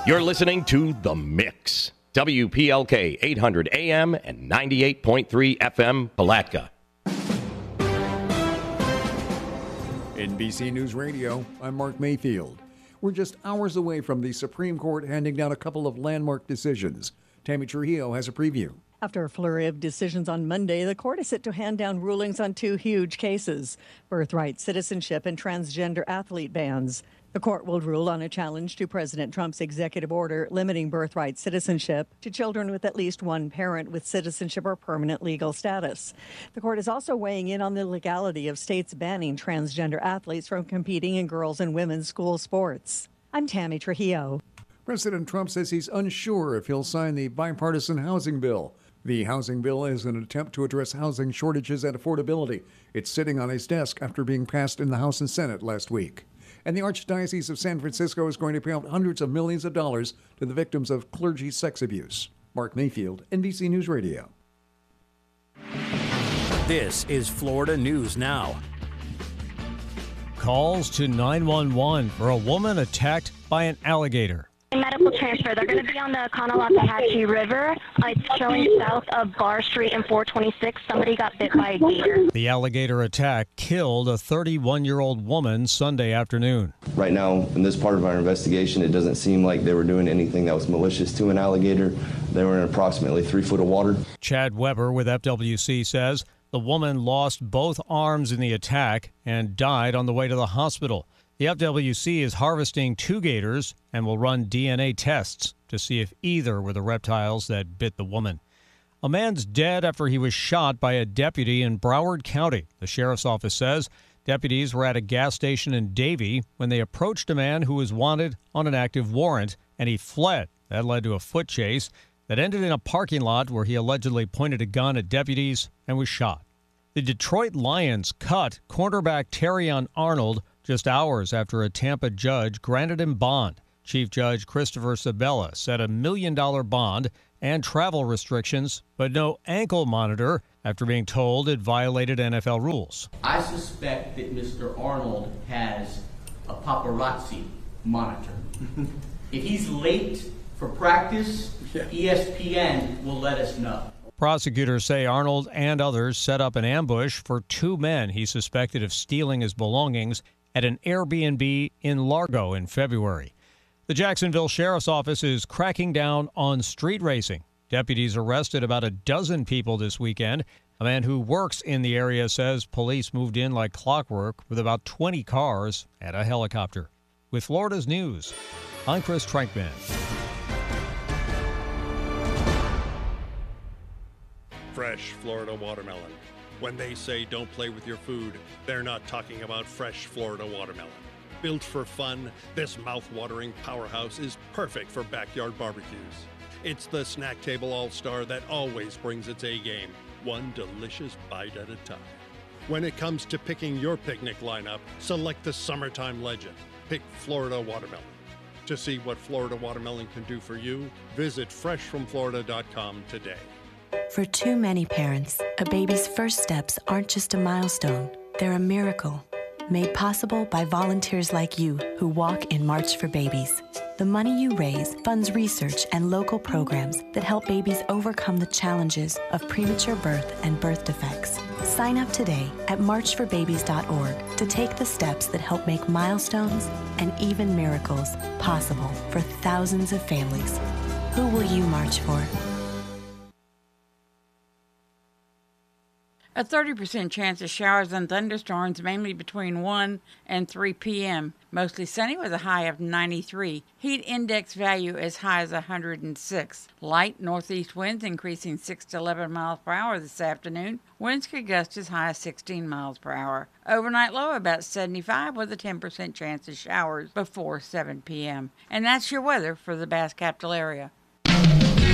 You're listening to The Mix. WPLK 800 AM and 98.3 FM, Palatka. NBC News Radio, I'm Mark Mayfield. We're just hours away from the Supreme Court handing down a couple of landmark decisions. Tammy Trujillo has a preview. After a flurry of decisions on Monday, the court is set to hand down rulings on two huge cases: birthright citizenship and transgender athlete bans. The court will rule on a challenge to President Trump's executive order limiting birthright citizenship to children with at least one parent with citizenship or permanent legal status. The court is also weighing in on the legality of states banning transgender athletes from competing in girls' and women's school sports. I'm Tammy Trujillo. President Trump says he's unsure if he'll sign the bipartisan housing bill. The housing bill is an attempt to address housing shortages and affordability. It's sitting on his desk after being passed in the House and Senate last week. And the Archdiocese of San Francisco is going to pay out hundreds of millions of dollars to the victims of clergy sex abuse. Mark Mayfield, NBC News Radio. This is Florida News Now. Calls to 911 for a woman attacked by an alligator. Medical transfer. They're going to be on the Kanawha River. It's showing south of Barr Street and 426. Somebody got bit by a gator. The alligator attack killed a 31-year-old woman Sunday afternoon. Right now, in this part of our investigation, it doesn't seem like they were doing anything that was malicious to an alligator. They were in approximately 3 foot of water. Chad Weber with FWC says the woman lost both arms in the attack and died on the way to the hospital. The FWC is harvesting 2 gators and will run DNA tests to see if either were the reptiles that bit the woman. A man's dead after he was shot by a deputy in Broward County. The sheriff's office says deputies were at a gas station in Davie when they approached a man who was wanted on an active warrant, and he fled. That led to a foot chase that ended in a parking lot where he allegedly pointed a gun at deputies and was shot. The Detroit Lions cut cornerback Terrion Arnold just hours after a Tampa judge granted him bond. Chief Judge Christopher Sabella set $1 million bond and travel restrictions, but no ankle monitor after being told it violated NFL rules. I suspect that Mr. Arnold has a paparazzi monitor. If he's late for practice, ESPN will let us know. Prosecutors say Arnold and others set up an ambush for 2 men he suspected of stealing his belongings at an Airbnb in Largo in February. The Jacksonville Sheriff's Office is cracking down on street racing. Deputies arrested about a dozen people this weekend. A man who works in the area says police moved in like clockwork with about 20 cars and a helicopter. With Florida's news, I'm Chris Trankman. Fresh Florida watermelon. When they say don't play with your food, they're not talking about fresh Florida watermelon. Built for fun, this mouth-watering powerhouse is perfect for backyard barbecues. It's the snack table all-star that always brings its A-game, one delicious bite at a time. When it comes to picking your picnic lineup, select the summertime legend. Pick Florida watermelon. To see what Florida watermelon can do for you, visit freshfromflorida.com today. For too many parents, a baby's first steps aren't just a milestone, they're a miracle. Made possible by volunteers like you who walk in March for Babies. The money you raise funds research and local programs that help babies overcome the challenges of premature birth and birth defects. Sign up today at marchforbabies.org to take the steps that help make milestones and even miracles possible for thousands of families. Who will you march for? A 30% chance of showers and thunderstorms, mainly between 1 and 3 p.m. Mostly sunny with a high of 93. Heat index value as high as 106. Light northeast winds increasing 6 to 11 miles per hour this afternoon. Winds could gust as high as 16 miles per hour. Overnight low about 75 with a 10% chance of showers before 7 p.m. And that's your weather for the Bass Capital area.